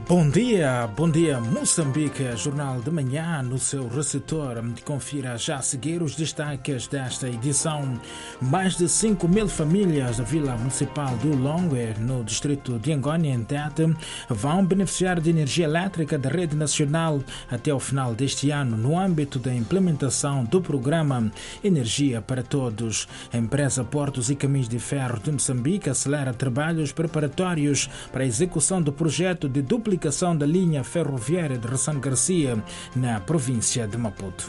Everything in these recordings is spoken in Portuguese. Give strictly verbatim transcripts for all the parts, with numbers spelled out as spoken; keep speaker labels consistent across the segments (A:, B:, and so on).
A: Bom dia, bom dia Moçambique, Jornal de Manhã no seu receptor. Confira já a seguir os destaques desta edição. Mais de cinco mil famílias da Vila Municipal do Longue, no distrito de Angônia, em Tete, vão beneficiar de energia elétrica da rede nacional até o final deste ano, no âmbito da implementação do programa Energia para Todos. A empresa Portos e Caminhos de Ferro de Moçambique acelera trabalhos preparatórios para a execução do projeto de duplicação da linha ferroviária de Ressano Garcia, na província de Maputo.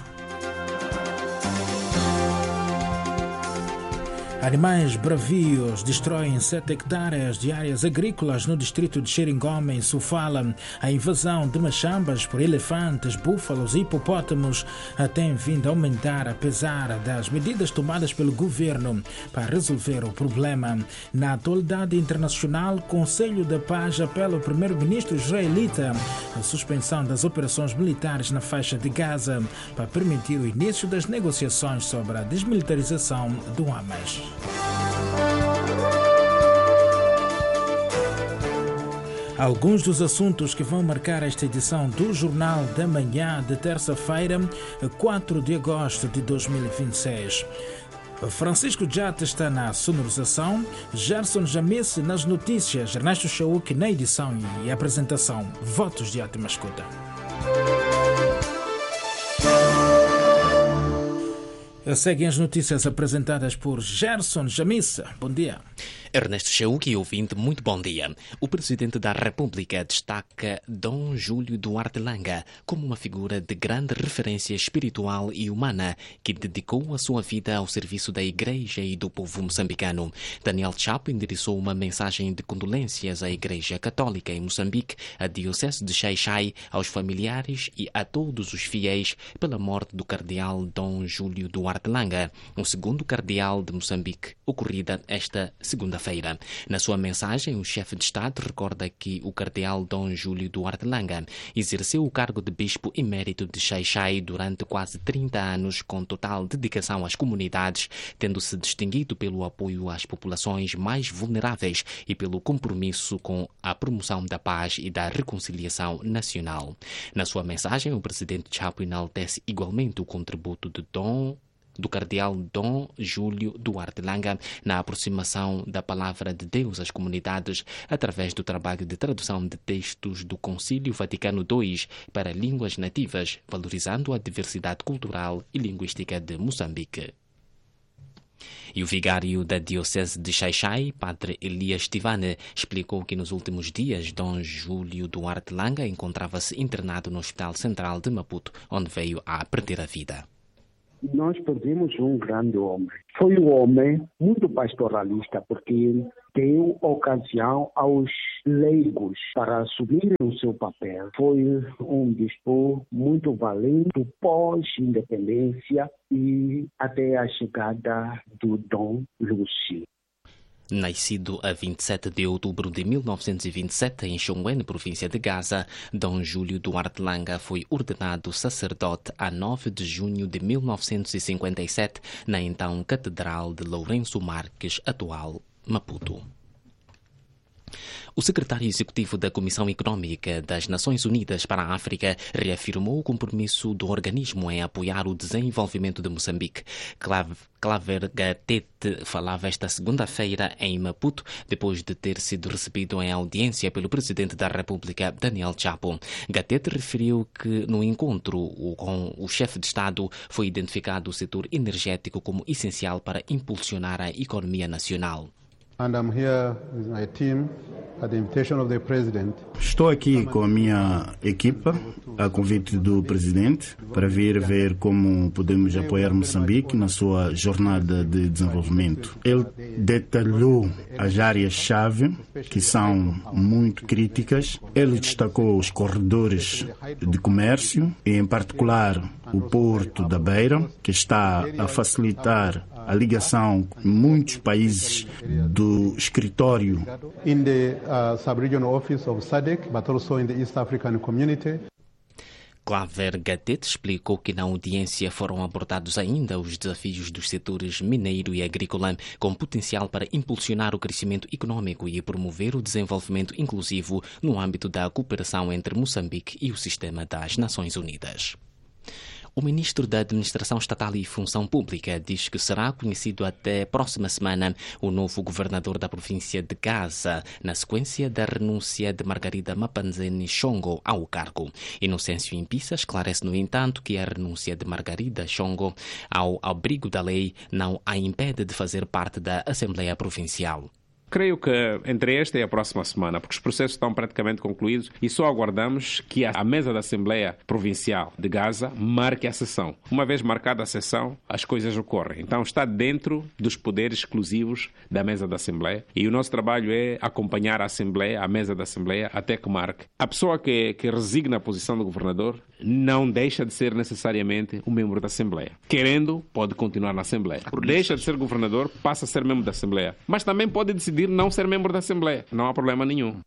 A: Animais bravios destroem sete hectares de áreas agrícolas no distrito de Xeringoma, em Sofala. A invasão de machambas por elefantes, búfalos e hipopótamos tem vindo a aumentar, apesar das medidas tomadas pelo governo para resolver o problema. Na atualidade internacional, o Conselho da Paz apela ao primeiro-ministro israelita a suspensão das operações militares na faixa de Gaza para permitir o início das negociações sobre a desmilitarização do Hamas. Alguns dos assuntos que vão marcar esta edição do Jornal da Manhã de terça-feira, quatro de agosto de dois mil e vinte e seis. Francisco Jata está na sonorização, Gerson Jamice nas notícias, Ernesto Chauk na edição e apresentação. Votos de ótima escuta. Seguem as notícias apresentadas por Gerson Jamice. Bom dia.
B: Ernesto Chauk, ouvinte, muito bom dia. O Presidente da República destaca Dom Júlio Duarte Langa como uma figura de grande referência espiritual e humana que dedicou a sua vida ao serviço da Igreja e do povo moçambicano. Daniel Chapo endereçou uma mensagem de condolências à Igreja Católica em Moçambique, à Diocese de Xai-Xai, aos familiares e a todos os fiéis pela morte do cardeal Dom Júlio Duarte Langa, o segundo cardeal de Moçambique, ocorrida esta segunda-feira. Na sua mensagem, o chefe de Estado recorda que o cardeal Dom Júlio Duarte Langa exerceu o cargo de bispo emérito de Xai-Xai durante quase trinta anos, com total dedicação às comunidades, tendo-se distinguido pelo apoio às populações mais vulneráveis e pelo compromisso com a promoção da paz e da reconciliação nacional. Na sua mensagem, o presidente Chapo enaltece igualmente o contributo de Dom do cardeal Dom Júlio Duarte Langa na aproximação da palavra de Deus às comunidades através do trabalho de tradução de textos do Concílio Vaticano dois para línguas nativas, valorizando a diversidade cultural e linguística de Moçambique. E o vigário da Diocese de Xai-Xai, Padre Elias Tivane, explicou que nos últimos dias Dom Júlio Duarte Langa encontrava-se internado no Hospital Central de Maputo, onde veio a perder a vida.
C: Nós perdemos um grande homem. Foi um homem muito pastoralista, porque deu ocasião aos leigos para assumirem o seu papel. Foi um bispo muito valente pós-independência e até a chegada do Dom Lúcio.
B: Nascido a vinte e sete de outubro de mil novecentos e vinte e sete em Xonguene, província de Gaza, Dom Júlio Duarte Langa foi ordenado sacerdote a nove de junho de mil novecentos e cinquenta e sete na então Catedral de Lourenço Marques, atual Maputo. O secretário executivo da Comissão Econômica das Nações Unidas para a África reafirmou o compromisso do organismo em apoiar o desenvolvimento de Moçambique. Claver Gatete falava esta segunda-feira em Maputo, depois de ter sido recebido em audiência pelo Presidente da República, Daniel Chapo. Gatete referiu que no encontro com o chefe de Estado foi identificado o setor energético como essencial para impulsionar a economia nacional.
D: And I'm here with my team at the invitation of the President.
E: Estou aqui com a minha equipa, a convite do Presidente, para vir ver como podemos apoiar Moçambique na sua jornada de desenvolvimento. Ele detalhou as áreas-chave, que são muito críticas. Ele destacou os corredores de comércio, e em particular o Porto da Beira, que está a facilitar a ligação com muitos países do escritório.
D: In the uh, sub-regional office of S A D C, but also in the East African community.
B: Claver Gatete explicou que na audiência foram abordados ainda os desafios dos setores mineiro e agrícola, com potencial para impulsionar o crescimento econômico e promover o desenvolvimento inclusivo no âmbito da cooperação entre Moçambique e o sistema das Nações Unidas. O ministro da Administração Estatal e Função Pública diz que será conhecido até próxima semana o novo governador da província de Gaza, na sequência da renúncia de Margarida Mapanzeni Shongo ao cargo. Inocêncio Impissa esclarece, no entanto, que a renúncia de Margarida Shongo ao abrigo da lei não a impede de fazer parte da Assembleia Provincial.
F: Creio que entre esta e a próxima semana, porque os processos estão praticamente concluídos e só aguardamos que a mesa da Assembleia Provincial de Gaza marque a sessão. Uma vez marcada a sessão, as coisas ocorrem. Então está dentro dos poderes exclusivos da mesa da Assembleia e o nosso trabalho é acompanhar a Assembleia, a mesa da Assembleia, até que marque. A pessoa que, que resigna a posição do governador não deixa de ser necessariamente um membro da Assembleia. Querendo, pode continuar na Assembleia. Deixa de ser governador, passa a ser membro da Assembleia. Mas também pode decidir não ser membro da Assembleia. Não há problema nenhum.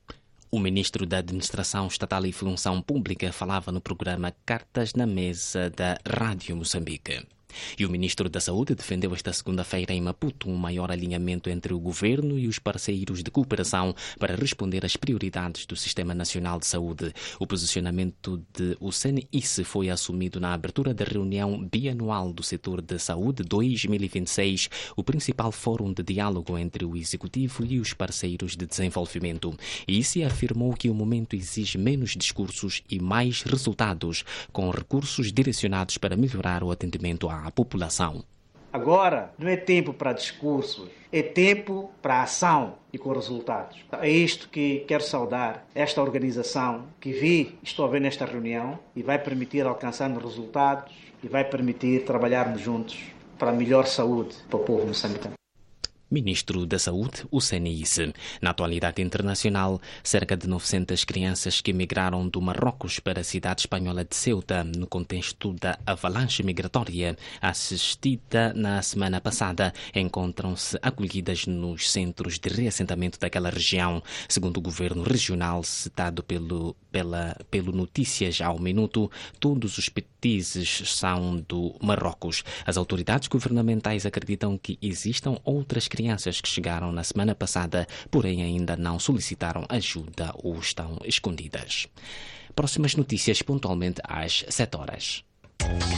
B: O ministro da Administração Estatal e Função Pública falava no programa Cartas na Mesa da Rádio Moçambique. E o ministro da Saúde defendeu esta segunda-feira em Maputo um maior alinhamento entre o governo e os parceiros de cooperação para responder às prioridades do Sistema Nacional de Saúde. O posicionamento de o C N I S foi assumido na abertura da reunião bianual do setor de saúde dois mil e vinte e seis, o principal fórum de diálogo entre o Executivo e os parceiros de desenvolvimento. E isso afirmou que o momento exige menos discursos e mais resultados, com recursos direcionados para melhorar o atendimento à à população.
G: Agora não é tempo para discursos, é tempo para ação e com resultados. É isto que quero saudar esta organização que vi, estou a ver nesta reunião e vai permitir alcançar resultados e vai permitir trabalharmos juntos para a melhor saúde para o povo moçambicano.
B: Ministro da Saúde, o C N I S. Na atualidade internacional, cerca de novecentas crianças que migraram do Marrocos para a cidade espanhola de Ceuta, no contexto da avalanche migratória assistida na semana passada, encontram-se acolhidas nos centros de reassentamento daquela região. Segundo o governo regional, citado pelo, pela, pelo Notícias ao Minuto, todos os petizes são do Marrocos. As autoridades governamentais acreditam que existam outras crianças crianças que chegaram na semana passada, porém ainda não solicitaram ajuda ou estão escondidas. Próximas notícias pontualmente às sete horas.